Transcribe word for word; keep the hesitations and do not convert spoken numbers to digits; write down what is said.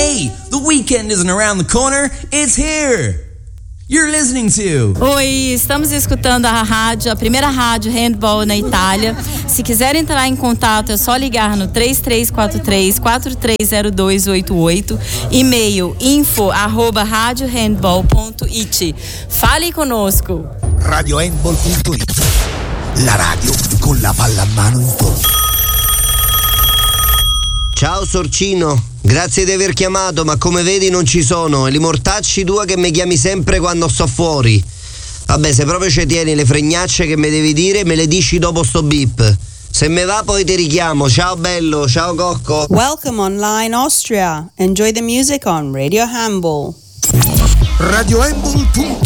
Hey, the weekend isn't around the corner, it's here! You're listening to... Oi, estamos escutando a rádio, a primeira rádio handball na Itália. Se quiser entrar em contato, é só ligar no três três quatro três, quatro três zero dois oito oito, e-mail info arroba radiohandball ponto it. Fale conosco. radiohandball punto it, la radio con la palla a mano in tondo. Ciao Sorcino, grazie di aver chiamato, ma come vedi non ci sono, e li mortacci tua che mi chiami sempre quando sto fuori. Vabbè, se proprio ci tieni le fregnacce che mi devi dire, me le dici dopo sto beep. Se me va poi ti richiamo. Ciao bello, ciao Cocco. Welcome online Austria. Enjoy the music on Radio Handball. radiohandball punto it